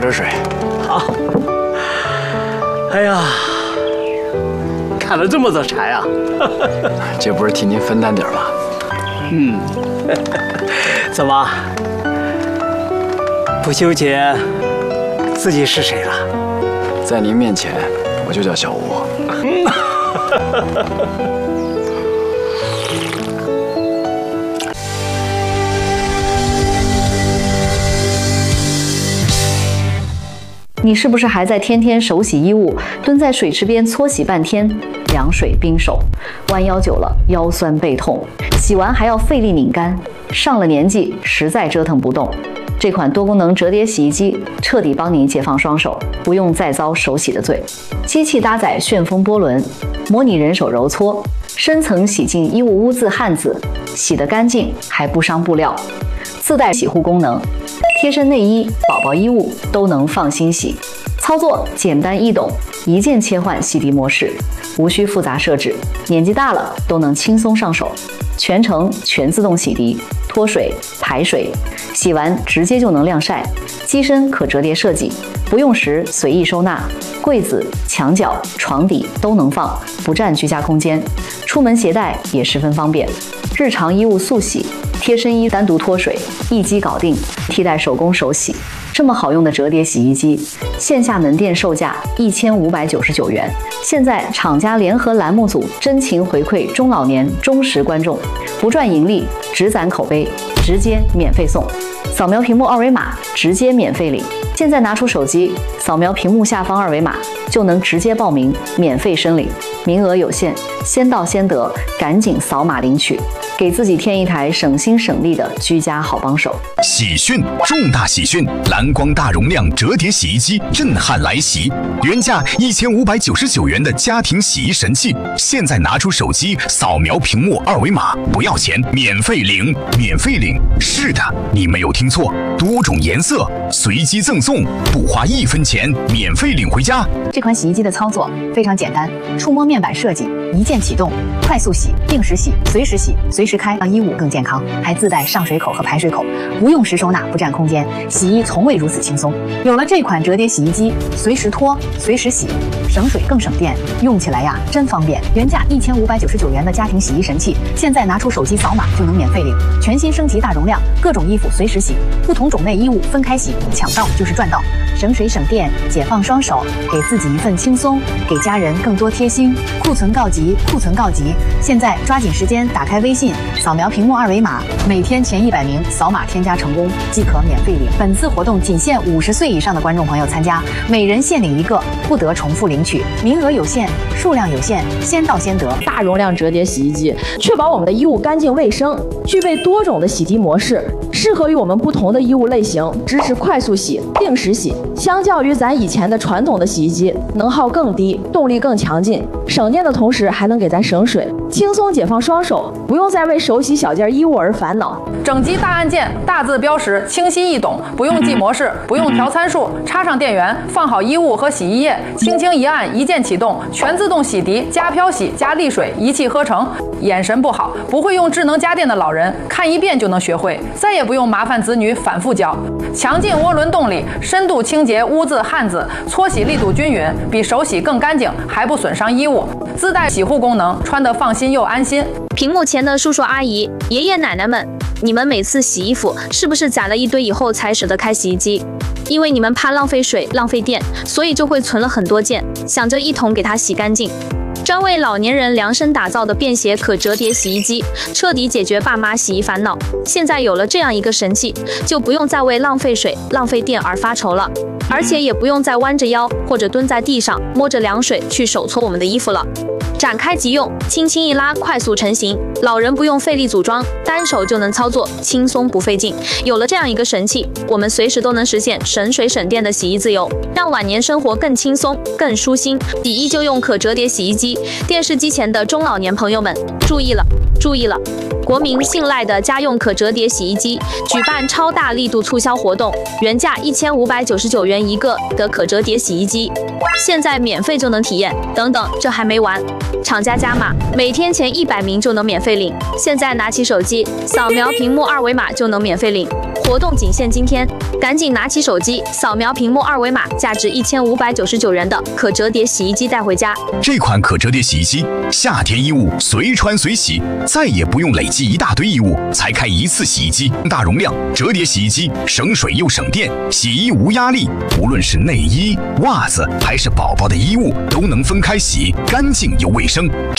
瓶水。 好。哎呀，砍了这么多柴啊！ 这不是替您分担点吗？ 怎么不纠结自己是谁了？ 在您面前，我就叫小吴。 你是不是还在天天手洗衣物，蹲在水池边搓洗半天，凉水冰手，弯腰久了腰酸背痛，洗完还要费力拧干，上了年纪实在折腾不动。这款多功能折叠洗衣机彻底帮你解放双手，不用再遭手洗的罪。机器搭载旋风波轮，模拟人手揉搓，深层洗净衣物污渍汗渍，洗得干净还不伤布料。自带洗护功能，贴身内衣、宝宝衣物都能放心洗。操作简单易懂，一键切换洗涤模式，无需复杂设置，年纪大了都能轻松上手。全程全自动洗涤、脱水、排水，洗完直接就能晾晒。机身可折叠设计，不用时随意收纳，柜子、墙角、床底都能放，不占居家空间。出门携带也十分方便。日常衣物速洗，贴身衣单独脱水，一机搞定，替代手工手洗。这么好用的折叠洗衣机，线下门店售价1599元，现在厂家联合栏目组真情回馈中老年忠实观众，不赚盈利，只攒口碑，直接免费送。扫描屏幕二维码，直接免费领。现在拿出手机，扫描屏幕下方二维码，就能直接报名，免费申领。名额有限，先到先得，赶紧扫码领取，给自己添一台省心省力的居家好帮手。 喜讯，重大喜讯！蓝光大容量折叠洗衣机震撼来袭，原价1599元的家庭洗衣神器，现在拿出手机扫描屏幕二维码，不要钱，免费领，免费领！是的，你没有听错，多种颜色随机赠送，不花1分钱，免费领回家。 这款洗衣机的操作非常简单，触摸面板设计，一键启动，快速洗、定时洗、随时洗、随时开，让衣物更健康。还自带上水口和排水口，不用时收纳，不占空间，洗衣从未如此轻松。有了这款折叠洗衣机，随时脱，随时洗，省水更省电，用起来呀真方便。原价1599元的家庭洗衣神器，现在拿出手机扫码就能免费领。全新升级大容量，各种衣服随时洗，不同种类衣物分开洗，抢到就是赚到，省水省电，解放双手，给自己一份轻松，给家人更多贴心。库存告急，库存告急！现在抓紧时间打开微信，扫描屏幕二维码，每天前100名扫码添加成功即可免费领。本次活动仅限50岁以上的观众朋友参加，每人限领1个，不得重复领取，名额有限，数量有限，先到先得。 大容量折叠洗衣机，确保我们的衣物干净卫生，具备多种的洗涤模式，适合于我们不同的衣物类型，支持快速洗、定时洗。相较于咱以前的传统的洗衣机，能耗更低，动力更强劲，省电的同时还能给咱省水，轻松解放双手，不用再为手洗小件衣物而烦恼。 整机大按键，大字标识，清晰易懂，不用记模式，不用调参数，插上电源，放好衣物和洗衣液，轻轻一按，一键启动，全自动洗涤加漂洗加沥水，一气呵成。眼神不好，不会用智能家电的老人，看一遍就能学会，再也不用麻烦子女反复教。强劲涡轮动力，深度清洁污渍汗渍，搓洗力度均匀，比手洗更干净，还不损伤衣物。自带洗护功能，穿得放心又安心。 屏幕前的叔叔阿姨、爷爷奶奶们，你们每次洗衣服是不是攒了一堆以后才舍得开洗衣机？因为你们怕浪费水、浪费电，所以就会存了很多件，想着一桶给它洗干净。专为老年人量身打造的便携可折叠洗衣机，彻底解决爸妈洗衣烦恼。现在有了这样一个神器，就不用再为浪费水、浪费电而发愁了，而且也不用再弯着腰或者蹲在地上摸着凉水去手搓我们的衣服了。展开即用，轻轻一拉，快速成型。老人不用费力组装，单手就能操作，轻松不费劲。有了这样一个神器，我们随时都能实现省水省电的洗衣自由，让晚年生活更轻松、更舒心。洗衣就用可折叠洗衣机，电视机前的中老年朋友们注意了，注意了！国民信赖的家用可折叠洗衣机举办超大力度促销活动，原价1599元一个的可折叠洗衣机，现在免费就能体验。等等，这还没完，厂家加码，每天前100名就能免费领。现在拿起手机，扫描屏幕二维码就能免费领。 活动仅限今天，赶紧拿起手机扫描屏幕二维码，价值1599元的可折叠洗衣机带回家。 这款可折叠洗衣机，夏天衣物随穿随洗，再也不用累积一大堆衣物才开一次洗衣机。大容量折叠洗衣机，省水又省电，洗衣无压力。无论是内衣、袜子还是宝宝的衣物，都能分开洗，干净又卫生。